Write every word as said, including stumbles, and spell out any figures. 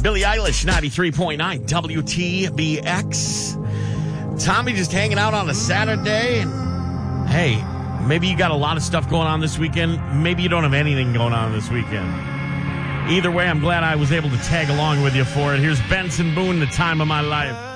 Billie Eilish, ninety-three point nine W T B X. Tommy just hanging out on a Saturday. And hey, maybe you got a lot of stuff going on this weekend. Maybe you don't have anything going on this weekend. Either way, I'm glad I was able to tag along with you for it. Here's Benson Boone, The Time of My Life.